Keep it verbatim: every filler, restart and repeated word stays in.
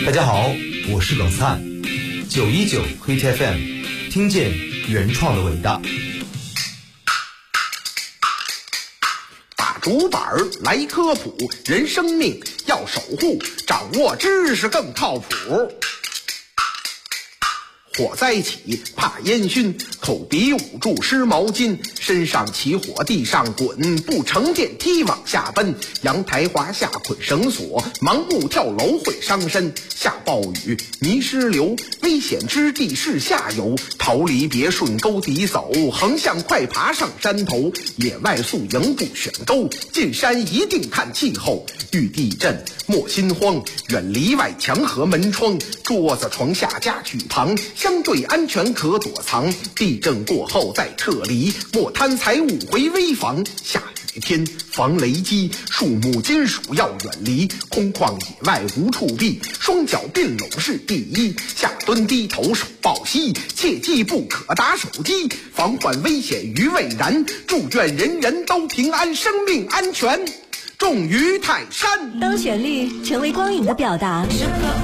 大家好，我是冷灿，九一九 Hit F M， 听见原创的伟大。 打竹板来科普，人生命要守护，掌握知识更靠谱。火灾起怕烟熏，口鼻捂住湿毛巾，身上起火地上滚，不乘电梯往下奔，阳台滑下捆绳索，盲目跳楼会伤身，下暴雨泥石流，危险之地是下游，逃离别顺沟底走，横向快爬上山头，野外宿营不选沟，进山一定看气候，遇地震莫心慌，远离外墙和门窗，桌子床下家具旁，相对安全可躲藏，地震过后再撤离，莫贪财物回危房，下雨天防雷击，树木金属要远离，空旷野外无处避，双脚并拢是第一，下蹲低头手抱膝，切记不可打手机，防患危险于未然，祝愿人人都平安，生命安全重于泰山。 当旋律成为光影的表达，